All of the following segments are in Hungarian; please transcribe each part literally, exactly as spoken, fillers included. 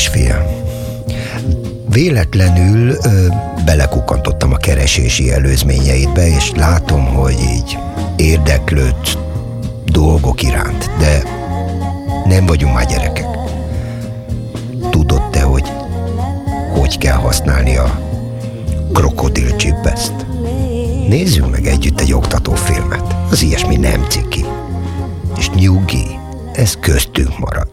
kisfiam. Véletlenül ö, belekukantottam a keresési előzményeidbe, és látom, hogy így érdeklődsz dolgok iránt, de nem vagyunk már gyerekek. Tudod te, hogy hogy kell használni a krokodil csipeszt? Nézzünk meg együtt egy oktatófilmet. Az ilyesmi nem ciki. És nyugi, ez köztünk marad.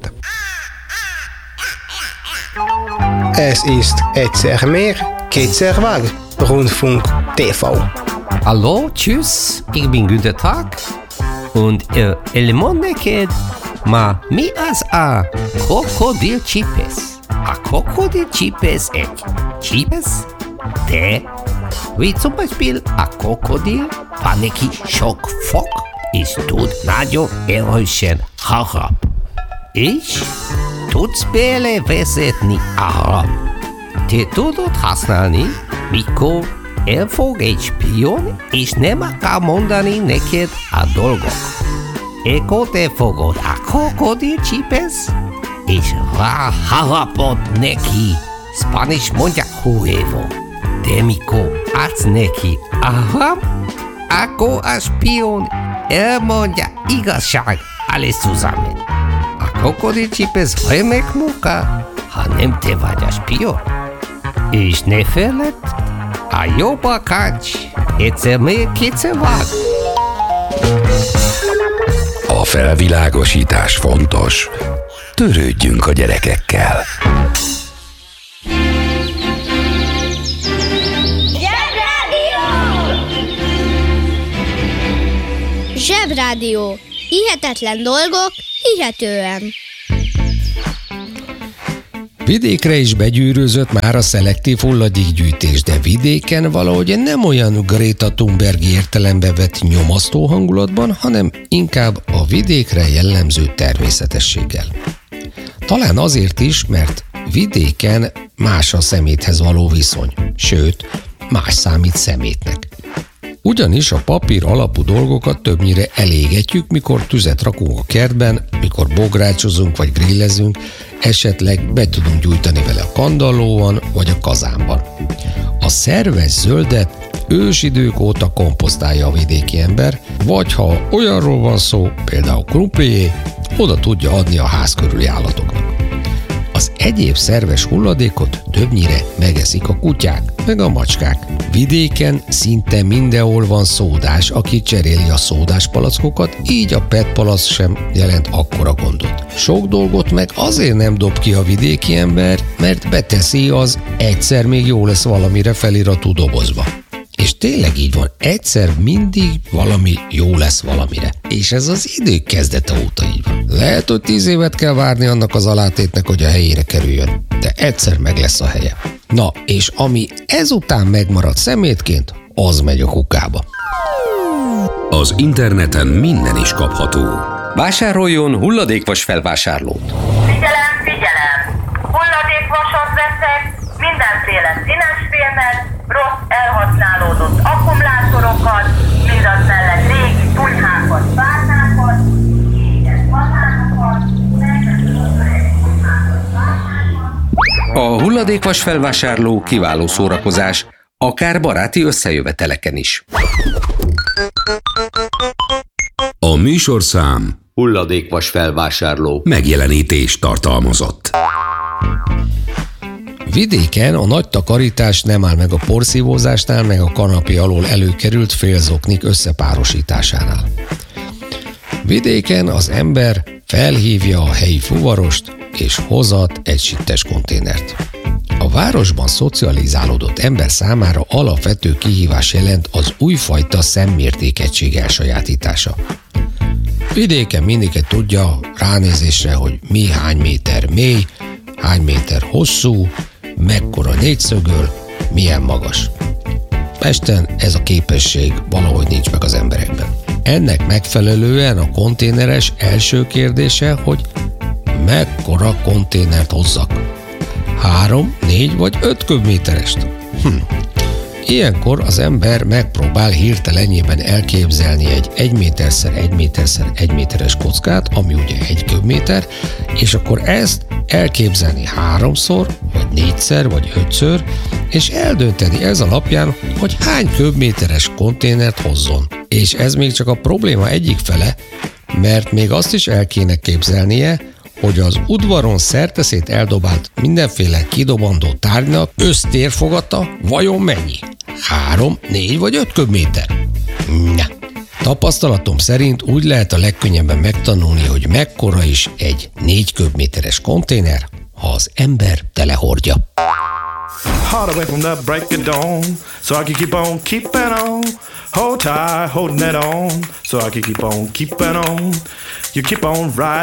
Es ist egyszer mehr, kétszer Waag, Rundfunk té vé. Hallo, tschüss, ich bin Günter Tag und äh, elmond neked, ma mi az a krokodil csipesz? A krokodil csipesz egy csipesz, de wie zum Beispiel a krokodil van neki sok fog, és tud nagyon erősen harap. És tudsz belevezetni arra. Te tudod használni, mikor elfog egy spion, és nem akar mondani neked a dolgok. Ekkor te fogod a krokodil csipesz, és ráharapod neki. Spanish mondja huevo. De mikor adsz neki arra, akkor a spion elmondja igazság, alles zusammen. A krokodil csipesz remek munka, ha nem te vagy a spion. És ne feledd, a jobb akács, egyszer még kétszer Waag. A felvilágosítás fontos. Törődjünk a gyerekekkel. Zsebrádió. Hihetetlen dolgok, hihetően. Vidékre is begyűrűzött már a szelektív hulladékgyűjtés, de vidéken valahogy nem olyan Greta Thunberg értelembe vett nyomasztó hangulatban, hanem inkább a vidékre jellemző természetességgel. Talán azért is, mert vidéken más a szeméthez való viszony, sőt, más számít szemétnek. Ugyanis a papír alapú dolgokat többnyire elégetjük, mikor tüzet rakunk a kertben, mikor bográcsozunk vagy grillezünk, esetleg be tudunk gyújtani vele a kandallóban vagy a kazánban. A szerves zöldet ősidők óta komposztálja a vidéki ember, vagy ha olyanról van szó, például krumplié, oda tudja adni a ház körüli állatoknak. Az egyéb szerves hulladékot többnyire megeszik a kutyák, meg a macskák. Vidéken szinte mindenhol van szódás, aki cseréli a szódás palackokat, így a pé é té palack sem jelent akkora gondot. Sok dolgot meg azért nem dob ki a vidéki ember, mert beteszi az egyszer még jó lesz valamire feliratú dobozba. És tényleg így van, egyszer mindig valami jó lesz valamire. És ez az idők kezdete óta így van. Lehet, hogy tíz évet kell várni annak az alátétnek, hogy a helyére kerüljön, de egyszer meg lesz a helye. Na, és ami ezután megmarad szemétként, az megy a kukába. Az interneten minden is kapható. Vásároljon hulladékvas felvásárlót. Figyelem, figyelem! Hulladékvasat veszek, mindenféle színes filmet, rossz elhasználódott akkumulátorokat, mindaz mellett régi tunyhákat, párnákat, éget banánokat, A hulladékvas felvásárló kiváló szórakozás, akár baráti összejöveteleken is. A műsorszám Hulladékvas felvásárló megjelenítést tartalmazott. Vidéken a nagy takarítás nem áll meg a porszívózásnál, meg a kanapé alól előkerült félzoknik összepárosításánál. Vidéken az ember felhívja a helyi fuvarost, és hozat egy sittes konténert. A városban szocializálódott ember számára alapvető kihívás jelent az újfajta szemmértékegység elsajátítása. Vidéken mindig tudja ránézésre, hogy mi hány méter mély, hány méter hosszú, mekkora négyszögöl, milyen magas. Pesten ez a képesség valahogy nincs meg az emberekben. Ennek megfelelően a konténeres első kérdése, hogy mekkora konténert hozzak. Három, négy vagy öt köbméterest? Hm. Ilyenkor az ember megpróbál hirtelenjében elképzelni egy egy méterszer egy méterszer egy méteres kockát, ami ugye egy köbméter, és akkor ezt elképzelni háromszor, vagy négyszer, vagy ötször, és eldönteni ez alapján, hogy hány köbméteres konténert hozzon. És ez még csak a probléma egyik fele, mert még azt is el kéne képzelnie, hogy az udvaron szerteszét eldobált mindenféle kidobandó tárgynak össztérfogata vajon mennyi? Három, négy vagy öt köbméter? Ne. Tapasztalatom szerint úgy lehet a legkönnyebben megtanulni, hogy mekkora is egy négy köbméteres konténer, ha az ember telehordja. Hard away from the break of dawn, so I can keep on keeping on. Hold tight, holding it on, so I can keep on keeping on. You keep on riding.